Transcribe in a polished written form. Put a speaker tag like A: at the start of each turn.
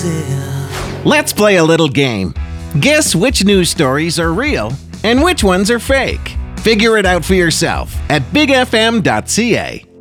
A: Let's play a little game. Guess which news stories are real and which ones are fake. Figure it out for yourself at bigfm.ca.